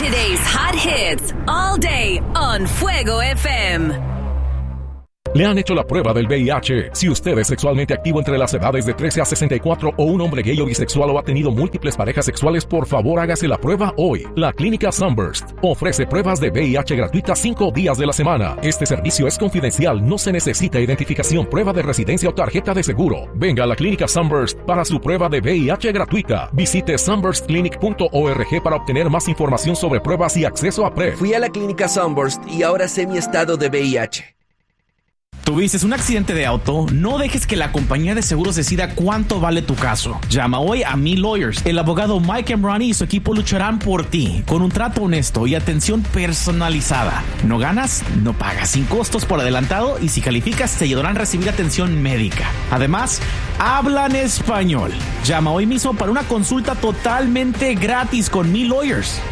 Today's hot hits all day on Fuego FM. ¿Le han hecho la prueba del VIH? Si usted es sexualmente activo entre las edades de 13 a 64 o un hombre gay o bisexual o ha tenido múltiples parejas sexuales, por favor hágase la prueba hoy. La Clínica Sunburst ofrece pruebas de VIH gratuitas 5 días de la semana. Este servicio es confidencial, no se necesita identificación, prueba de residencia o tarjeta de seguro. Venga a la Clínica Sunburst para su prueba de VIH gratuita. Visite sunburstclinic.org para obtener más información sobre pruebas y acceso a PrEP. Fui a la Clínica Sunburst y ahora sé mi estado de VIH. ¿Tuviste un accidente de auto? No dejes que la compañía de seguros decida cuánto vale tu caso. Llama hoy a Me Lawyers. El abogado Mike Emrani y su equipo lucharán por ti con un trato honesto y atención personalizada. ¿No ganas? No pagas, sin costos por adelantado, y si calificas te ayudarán a recibir atención médica. Además, hablan español. Llama hoy mismo para una consulta totalmente gratis con Me Lawyers.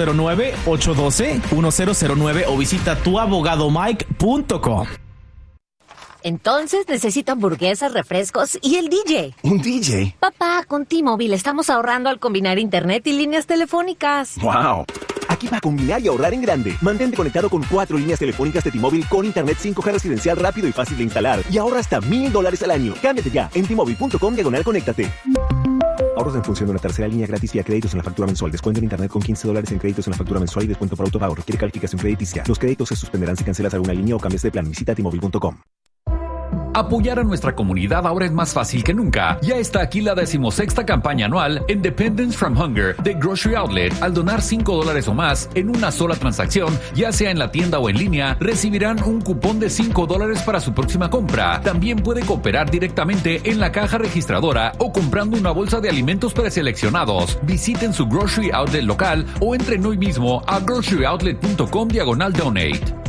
209-812-1009 o visita tuabogadomike.com. Entonces necesito hamburguesas, refrescos y el DJ. ¿Un DJ? Papá, con T-Mobile estamos ahorrando al combinar internet y líneas telefónicas. ¡Wow! Aquí va a combinar y ahorrar en grande. Mantente conectado con 4 líneas telefónicas de T-Mobile con internet 5G residencial rápido y fácil de instalar. Y ahorra hasta $1,000 al año. Cámbiate ya en T-Mobile.com/conéctate. Ahorros en función de una tercera línea gratis vía créditos en la factura mensual. Descuento en internet con $15 en créditos en la factura mensual y descuento por autopago. Requiere calificación crediticia. Los créditos se suspenderán si cancelas alguna línea o cambias de plan. Visita T-Mobile.com. Apoyar a nuestra comunidad ahora es más fácil que nunca. Ya está aquí la 16ª campaña anual Independence from Hunger de Grocery Outlet. Al donar $5 o más en una sola transacción, ya sea en la tienda o en línea, recibirán un cupón de $5 para su próxima compra. También puede cooperar directamente en la caja registradora o comprando una bolsa de alimentos preseleccionados. Visiten su Grocery Outlet local o entren hoy mismo a groceryoutlet.com/donate.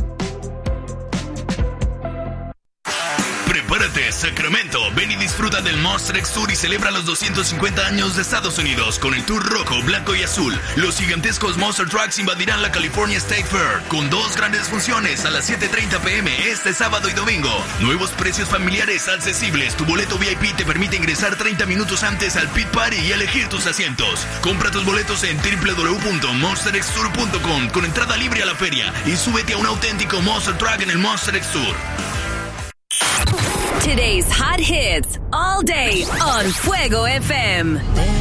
Prepárate, Sacramento. Ven y disfruta del Monster X Tour y celebra los 250 años de Estados Unidos con el tour rojo, blanco y azul. Los gigantescos Monster Trucks invadirán la California State Fair con 2 grandes funciones a las 7:30 p.m. este sábado y domingo. Nuevos precios familiares accesibles. Tu boleto VIP te permite ingresar 30 minutos antes al pit party y elegir tus asientos. Compra tus boletos en www.monsterxtour.com con entrada libre a la feria y súbete a un auténtico Monster Truck en el Monster X Tour. Today's hot hits all day on Fuego FM.